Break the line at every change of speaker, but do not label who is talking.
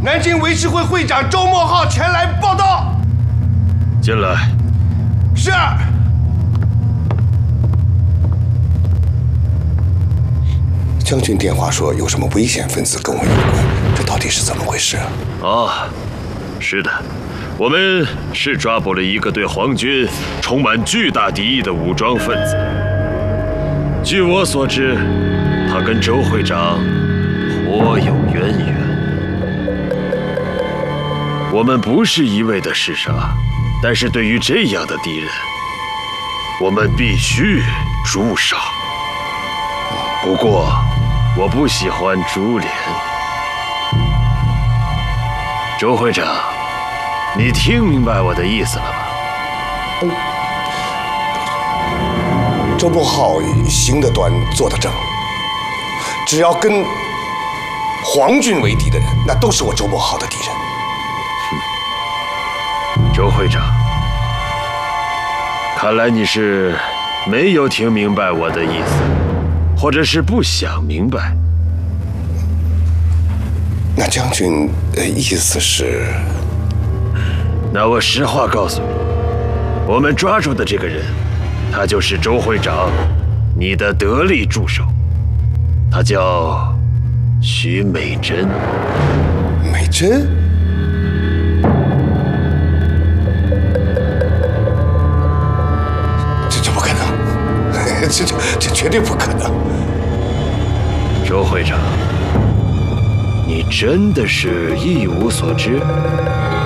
南京维持会会长周墨浩前来报道。
进来。
是。
将军电话说有什么危险分子跟我有关，这到底是怎么回事啊？
哦，是的，我们是抓捕了一个对皇军充满巨大敌意的武装分子。据我所知，他跟周会长颇有渊源。我们不是一味的弑杀，但是对于这样的敌人，我们必须诛杀。不过，我不喜欢株连。周会长，你听明白我的意思了吗？
周墨浩行得端，坐得正，只要跟皇军为敌的人，那都是我周墨浩的敌人。
周会长，看来你是没有听明白我的意思，或者是不想明白。
那将军的意思是？
那我实话告诉你，我们抓住的这个人，他就是周会长，你的得力助手，他叫徐美珍。
美珍？这不可能，这绝对不可能。
周会长，你真的是一无所知？